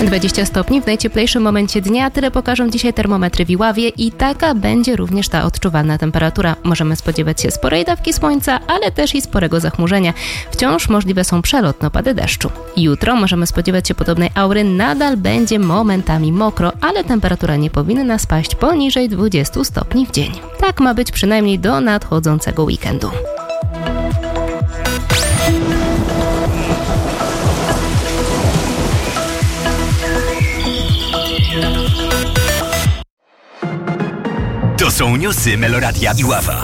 20 stopni w najcieplejszym momencie dnia, tyle pokażą dzisiaj termometry w Iławie i taka będzie również ta odczuwalna temperatura. Możemy spodziewać się sporej dawki słońca, ale też i sporego zachmurzenia. Wciąż możliwe są przelotne opady deszczu. Jutro możemy spodziewać się podobnej aury, nadal będzie momentami mokro, ale temperatura nie powinna spaść poniżej 20 stopni w dzień. Tak ma być przynajmniej do nadchodzącego weekendu. To są newsy Meloradia Iława.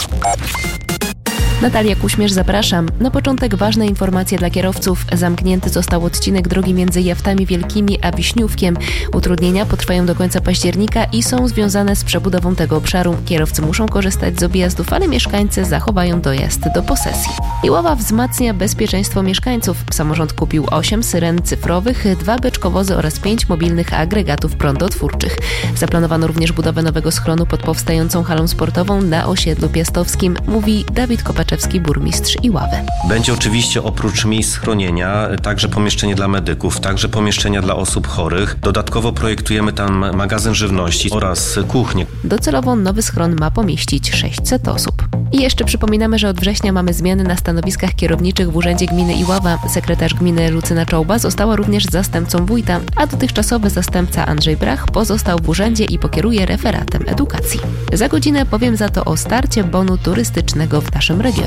Natalia Kuśmierz, zapraszam. Na początek ważne informacje dla kierowców. Zamknięty został odcinek drogi między Jaftami Wielkimi a Wiśniówkiem. Utrudnienia potrwają do końca października i są związane z przebudową tego obszaru. Kierowcy muszą korzystać z objazdów, ale mieszkańcy zachowają dojazd do posesji. Iława wzmacnia bezpieczeństwo mieszkańców. Samorząd kupił 8 syren cyfrowych, 2 beczkowozy oraz 5 mobilnych agregatów prądotwórczych. Zaplanowano również budowę nowego schronu pod powstającą halą sportową na osiedlu Piastowskim, mówi Dawid Kopaczewski, burmistrz Iławy. Będzie oczywiście oprócz miejsc schronienia także pomieszczenie dla medyków, także pomieszczenia dla osób chorych. Dodatkowo projektujemy tam magazyn żywności oraz kuchnię. Docelowo nowy schron ma pomieścić 600 osób. I jeszcze przypominamy, że od września mamy zmiany na stanowiskach kierowniczych w Urzędzie Gminy Iława. Sekretarz gminy Lucyna Czołba została również zastępcą wójta, a dotychczasowy zastępca Andrzej Brach pozostał w urzędzie i pokieruje referatem edukacji. Za godzinę powiem za to o starcie bonu turystycznego w naszym regionie.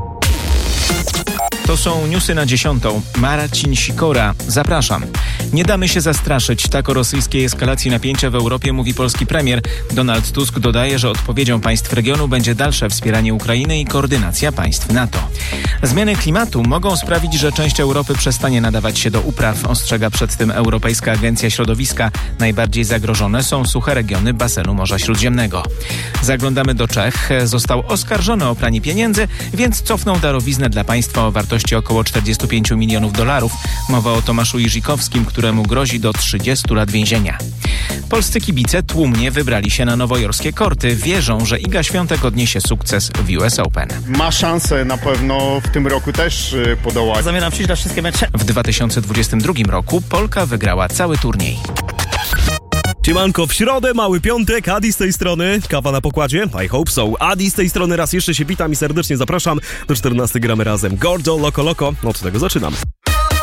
To są newsy na 10. Marcin Sikora. Zapraszam. Nie damy się zastraszyć. Tak o rosyjskiej eskalacji napięcia w Europie mówi polski premier. Donald Tusk dodaje, że odpowiedzią państw regionu będzie dalsze wspieranie Ukrainy i koordynacja państw NATO. Zmiany klimatu mogą sprawić, że część Europy przestanie nadawać się do upraw, ostrzega przed tym Europejska Agencja Środowiska. Najbardziej zagrożone są suche regiony basenu Morza Śródziemnego. Zaglądamy do Czech. Został oskarżony o pranie pieniędzy, więc cofnął darowiznę dla państwa o wartości około $45 milionów. Mowa o Tomaszu Iżikowskim, któremu grozi do 30 lat więzienia. Polscy kibice tłumnie wybrali się na nowojorskie korty. Wierzą, że Iga Świątek odniesie sukces w US Open. Ma szansę na pewno w tym roku też podołać. Zamierzam przyjść na wszystkie mecze. W 2022 roku Polka wygrała cały turniej. Siemanko, w środę, mały piątek, Adi z tej strony, kawa na pokładzie, I hope so. Adi z tej strony, raz jeszcze się witam i serdecznie zapraszam. Do 14 gramy razem. Gordo, Loco Loco, od tego zaczynamy.